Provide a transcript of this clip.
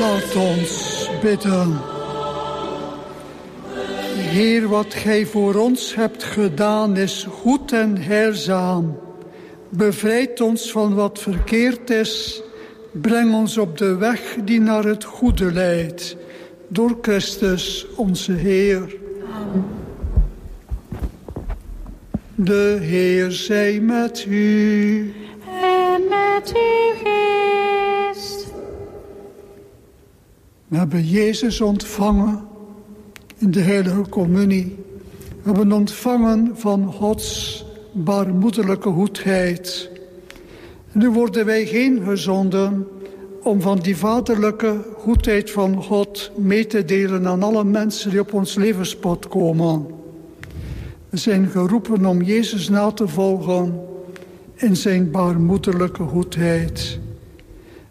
Laat ons bidden. Heer, wat gij voor ons hebt gedaan is goed en heilzaam. Bevrijd ons van wat verkeerd is. Breng ons op de weg die naar het goede leidt. Door Christus onze Heer. Amen. De Heer zij met u. En met uw geest. We hebben Jezus ontvangen in de heilige communie. We hebben ontvangen van Gods baarmoederlijke goedheid. En nu worden wij geen gezonden om van die vaderlijke goedheid van God mee te delen aan alle mensen die op ons levenspad komen. We zijn geroepen om Jezus na te volgen in zijn baarmoederlijke goedheid.